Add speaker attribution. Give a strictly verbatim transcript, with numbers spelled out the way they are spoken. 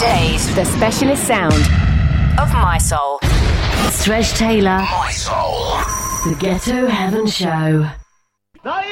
Speaker 1: days.
Speaker 2: The specialist sound
Speaker 1: of My Soul.
Speaker 2: Stretch Taylor.
Speaker 3: My Soul.
Speaker 2: The Ghetto Heaven Show.